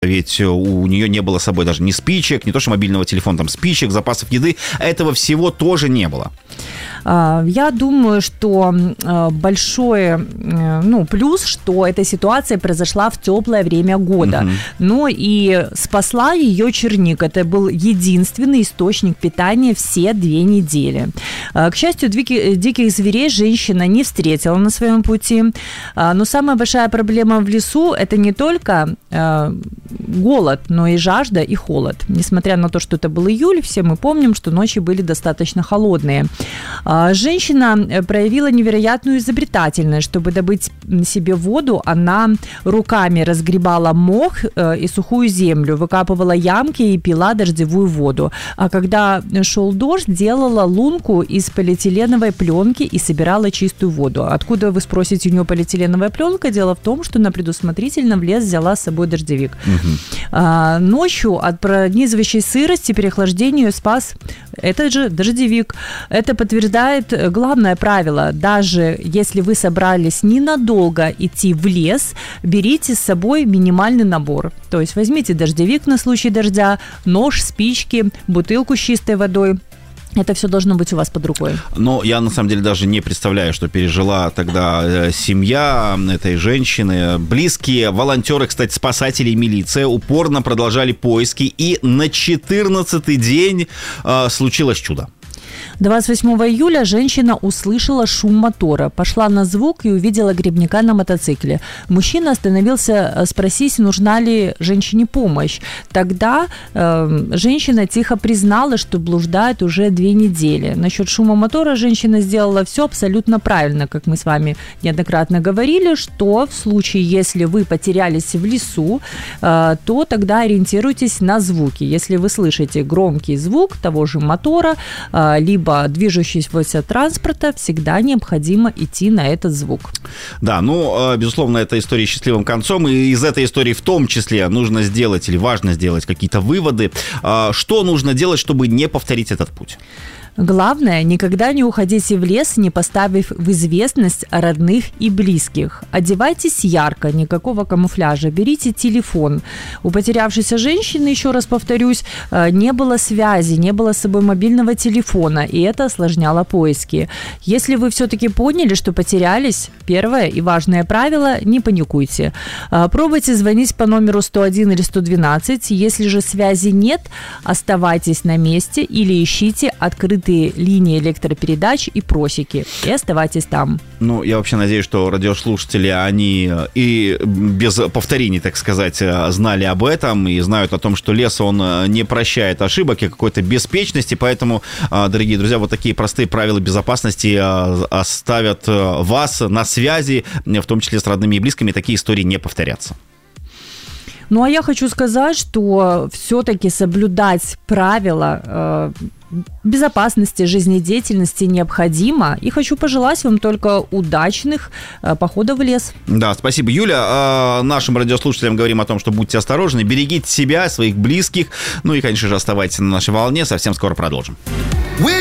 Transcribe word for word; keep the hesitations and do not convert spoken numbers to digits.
Ведь у нее не было с собой даже ни спичек, не то что мобильного телефона, там спичек, запасов еды. Этого всего тоже не было. Я думаю, что большой, ну, плюс, что эта ситуация произошла в теплое время года. Uh-huh. Но и спасла ее черника. Это был единственный источник питания все две недели. К счастью, диких, диких зверей женщина не встретила на своем пути. Но самая большая проблема в лесу – это не только голод, но и жажда и холод. Несмотря на то, что это был июль, все мы помним, что ночи были достаточно холодные. Женщина проявила невероятную изобретательность. Чтобы добыть себе воду, она руками разгребала мох и сухую землю, выкапывала ямки и пила дождевую воду. А когда шел дождь, делала лунку из полиэтиленовой пленки и собирала чистую воду. Откуда, вы спросите, у нее полиэтиленовая пленка? Дело в том, что она предусмотрительно в лес взяла с собой дождевик. Угу. А, ночью от пронизывающей сырости переохлаждения ее спас этот же дождевик. Это подтверждает главное правило. Даже если вы собрались ненадолго идти в лес, берите с собой минимальный набор. То есть возьмите дождевик на случай дождя, нож, спички, бутылку с чистой водой. Это все должно быть у вас под рукой. Но я, на самом деле, даже не представляю, что пережила тогда семья этой женщины. Близкие, волонтеры, кстати, спасатели и милиция упорно продолжали поиски. И на четырнадцатый день э, случилось чудо. двадцать восьмого июля женщина услышала шум мотора, пошла на звук и увидела грибника на мотоцикле. Мужчина остановился спросить, нужна ли женщине помощь. Тогда э, женщина тихо признала, что блуждает уже две недели. Насчет шума мотора женщина сделала все абсолютно правильно, как мы с вами неоднократно говорили, что в случае, если вы потерялись в лесу, э, то тогда ориентируйтесь на звуки. Если вы слышите громкий звук того же мотора, э, либо движущегося транспорта, всегда необходимо идти на этот звук. Да, ну, безусловно, это история с счастливым концом, и из этой истории в том числе нужно сделать или важно сделать какие-то выводы. Что нужно делать, чтобы не повторить этот путь? Главное, никогда не уходите в лес, не поставив в известность родных и близких. Одевайтесь ярко, никакого камуфляжа. Берите телефон. У потерявшейся женщины, еще раз повторюсь, не было связи, не было с собой мобильного телефона, и это осложняло поиски. Если вы все-таки поняли, что потерялись, первое и важное правило – не паникуйте. Пробуйте звонить по номеру сто один или сто двенадцать. Если же связи нет, оставайтесь на месте или ищите открытые линии электропередач и просеки, и оставайтесь там. Ну, я вообще надеюсь, что радиослушатели, они и без повторений, так сказать, знали об этом и знают о том, что лес, он не прощает ошибок и какой-то беспечности, поэтому, дорогие друзья, вот такие простые правила безопасности оставят вас на связи, в том числе с родными и близкими, такие истории не повторятся. Ну, а я хочу сказать, что все-таки соблюдать правила э, безопасности, жизнедеятельности необходимо. И хочу пожелать вам только удачных э, походов в лес. Да, спасибо, Юля. Э, нашим радиослушателям говорим о том, что будьте осторожны, берегите себя, своих близких. Ну и, конечно же, оставайтесь на нашей волне. Совсем скоро продолжим.